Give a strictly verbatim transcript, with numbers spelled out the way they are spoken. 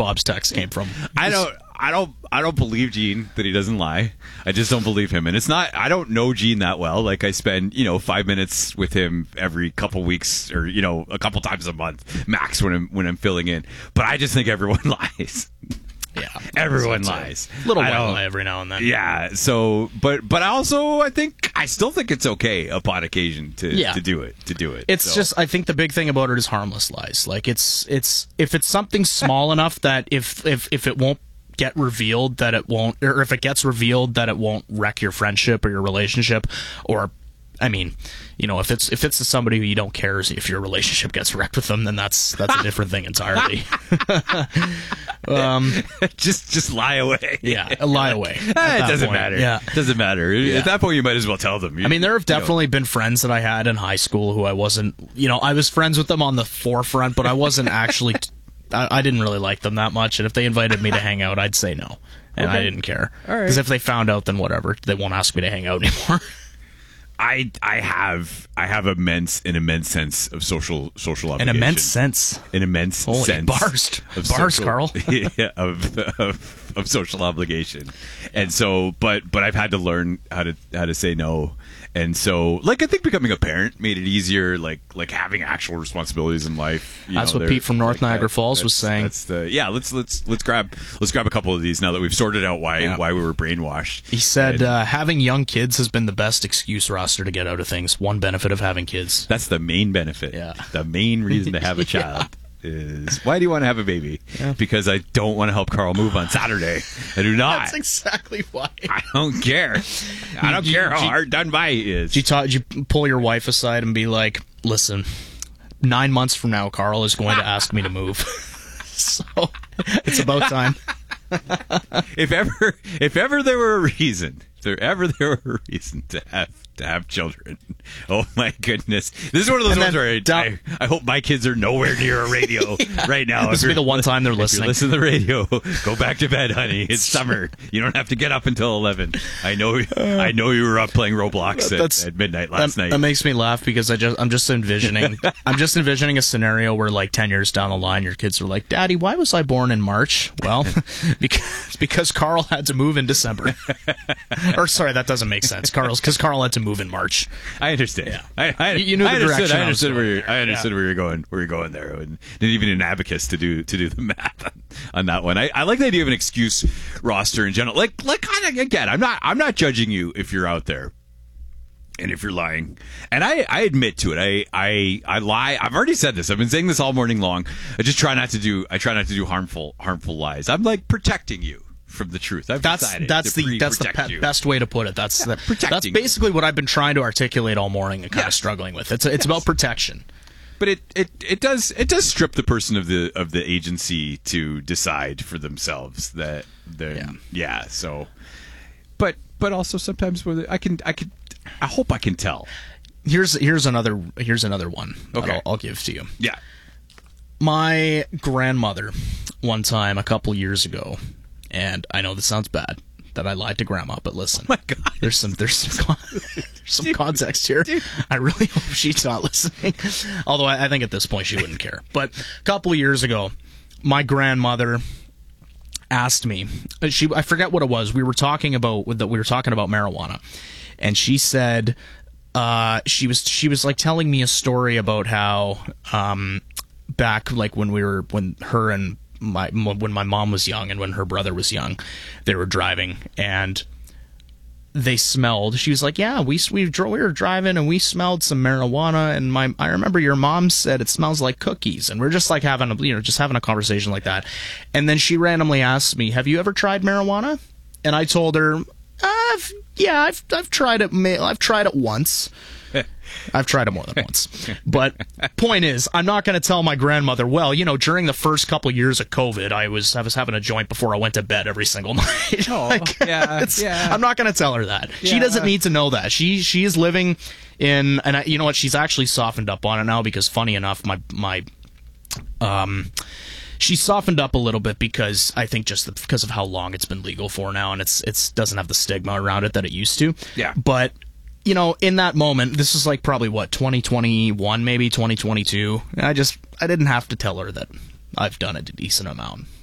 Bob's text came from. I don't. I don't. I don't believe Gene that he doesn't lie. I just don't believe him, and it's not. I don't know Gene that well. Like I spend, you know, five minutes with him every couple weeks, or you know, a couple times a month max when I'm when I'm filling in. But I just think everyone lies. Yeah, everyone lies. Little I white don't- lie every now and then. Yeah. So, but but I also I think I still think it's okay upon occasion to Yeah. to do it to do it. It's So, just, I think the big thing about it is harmless lies. Like it's it's if it's something small enough that if if if it won't get revealed, that it won't, or if it gets revealed, that it won't wreck your friendship or your relationship, or I mean, you know, if it's if it's to somebody who you don't care if your relationship gets wrecked with them, then that's that's a different thing entirely. um, just just lie away. yeah, lie away. Eh, at that it doesn't point. matter. Yeah. It doesn't matter. At that point, you might as well tell them. You- I mean, there have you know. definitely been friends that I had in high school who I wasn't, you know, I was friends with them on the forefront, but I wasn't actually, I, I didn't really like them that much. And if they invited me to hang out, I'd say no. And I Okay. didn't care. All right. Because if they found out, then whatever. They won't ask me to hang out anymore. I I have I have immense an immense sense of social social An obligation. immense sense. An immense Holy sense bars. of Bars, social- Carl. yeah, of, of of social obligation. And so but but I've had to learn how to how to say no. And so like I think becoming a parent made it easier, like like having actual responsibilities in life. You That's know, what they're- Pete from North like Niagara that- Falls was that's- saying. That's the yeah, let's let's let's grab let's grab a couple of these now that we've sorted out why Yeah. why we were brainwashed. He said And uh, having young kids has been the best excuse roster to get out of things. One benefit of having kids. that's the main benefit. Yeah. The main reason to have a child is why do you want to have a baby? Because I don't want to help Carl move on Saturday. I do not. That's exactly why. I don't care. I don't You- care how you- hard done by he is. Did you, talk, did you pull your wife aside and be like, listen, nine months from now, Carl is going to ask me to move. So it's about time. if ever, if ever there were a reason, if there ever there were a reason to have to have children, oh my goodness, this is one of those And ones then where I, down- I, I hope my kids are nowhere near a radio right now. This If will be the you're- one time they're If you listening. listen to the radio, go back to bed, honey. It's summer. You don't have to get up until eleven. I know. I know you were up playing Roblox That's- at, at midnight last that, night. that makes me laugh because I just I'm just envisioning I'm just envisioning a scenario where like ten years down the line your kids are like, Daddy, why was I born in March? Well, because because Carl had to move in December. Or sorry, that doesn't make sense. Carl's because Carl had to move in March. I understand. Yeah. I, I, You- you knew I the understood, direction I I was understood where going. you're, I understood Yeah. where you're going. Where you're going there, and didn't even need an abacus to do to do the math on, on that one. I, I like the idea of an excuse roster in general. Like like kind of again, I'm not I'm not judging you if you're out there. And if you're lying, and I, I admit to it, I, I, I lie. I've already said this. I've been saying this all morning long. I just try not to do. I try not to do harmful, harmful lies. I'm like protecting you from the truth. I've That's decided that's to the that's the pre-protect pe- you. best way to put it. That's the, protecting that's you. basically what I've been trying to articulate all morning and kind of Yes. struggling with. It's it's about protection. But it, it, it does it does strip the person of the of the agency to decide for themselves that the Yeah. yeah. So, but but also sometimes whether I can I can I hope I can tell. Here's here's another here's another one that Okay. I'll, I'll give to you. Yeah. My grandmother, one time a couple years ago, and I know this sounds bad that I lied to grandma, but listen, My God. there's some there's some con- there's some context here. I really hope she's not listening. Although I, I think at this point she wouldn't care. But a couple of years ago, my grandmother asked me. She I forget what it was. We were talking about that. We were talking about marijuana, and she said. Uh, she was she was like telling me a story about how um, back like when we were when her and my when my mom was young and when her brother was young, they were driving and they smelled. She was like, "Yeah, we we dro- we were driving and we smelled some marijuana." And my I remember your mom said it smells like cookies, and we're just like having a you know just having a conversation like that. And then she randomly asked me, "Have you ever tried marijuana?" And I told her, "I've yeah, I've I've tried it. ma- I've tried it once." I've tried it more than once. But point is, I'm not going to tell my grandmother, well, you know, during the first couple years of COVID, I was I was having a joint before I went to bed every single night. Like, yeah, it's- yeah. I'm not going to tell her that. She Yeah. doesn't need to know that. She she is living in, and I, you know what? She's actually softened up on it now because, funny enough, my my um. She's softened up a little bit because I think just the, because of how long it's been legal for now, and it's it's doesn't have the stigma around it that it used to. Yeah. But you know, in that moment, this is like probably what twenty twenty-one, maybe twenty twenty-two. I just I didn't have to tell her that I've done it a decent amount.